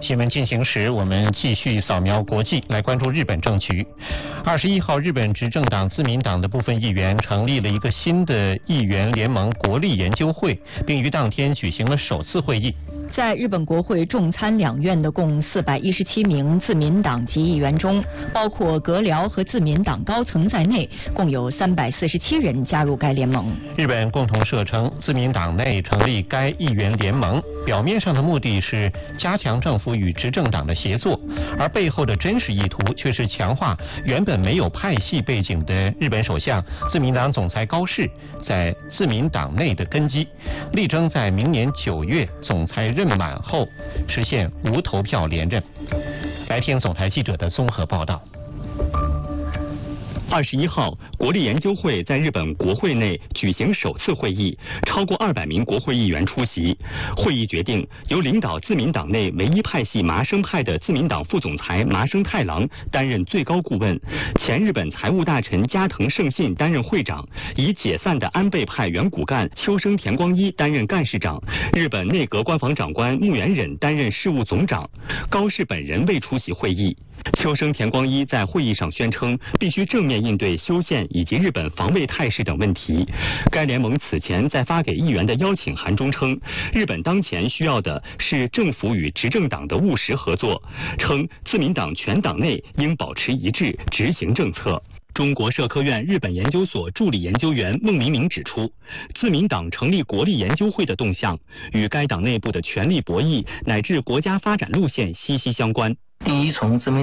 新闻进行时，我们继续扫描国际，来关注日本政局。21号，日本执政党自民党的部分议员成立了一个新的议员联盟国立研究会，并于当天举行了首次会议。 在日本国会众参两院的共417名自民党籍议员中，包括阁僚和自民党高层在内，共有347人加入该联盟。 日本共同社称，自民党内成立该议员联盟，表面上的目的是加强政府与执政党的协作，而背后的真实意图却是强化原本没有派系背景的日本首相自民党总裁高市在自民党内的根基，力争在明年9月总裁任满后实现无投票连任。来听总台记者的综合报道。 21号，国立研究会在日本国会内举行首次会议，超过200名国会议员出席。会议决定由领导自民党内唯一派系麻生派的自民党副总裁麻生太郎担任最高顾问，前日本财务大臣加藤胜信担任会长，以解散的安倍派原骨干秋生田光一担任干事长，日本内阁官房长官木原忍担任事务总长。高市本人未出席会议。秋生田光一在会议上宣称，必须正面应对修宪以及日本防卫态势等问题。该联盟此前在发给议员的邀请函中称，日本当前需要的是政府与执政党的务实合作，称自民党全党内应保持一致，执行政策。中国社科院日本研究所助理研究员孟明明指出，自民党成立国立研究会的动向与该党内部的权力博弈乃至国家发展路线息息相关。 第一，从自民